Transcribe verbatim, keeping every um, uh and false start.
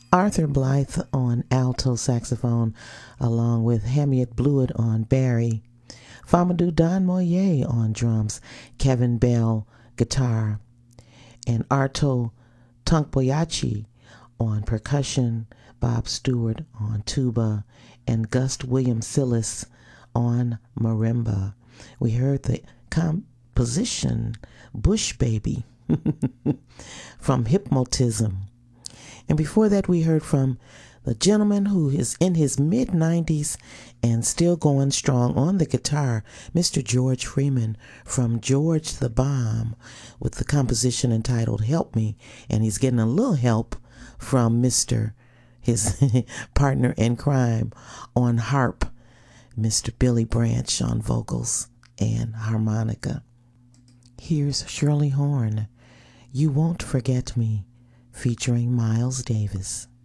Arthur Blythe on alto saxophone, along with Hamiet Blewett on bari. Famadou Don Moyer on drums, Kevin Bell guitar, and Arto Tunkboyachi on percussion, Bob Stewart on tuba, and Gust Williams Sillis on marimba. We heard the composition Bush Baby from Hypnotism. And before that, we heard from the gentleman who is in his mid nineties and still going strong on the guitar, Mister George Freeman from George the Bomb, with the composition entitled Help Me. And he's getting a little help from Mister his partner in crime on harp, Mister Billy Branch on vocals and harmonica. Here's Shirley Horn, You Won't Forget Me, featuring Miles Davis.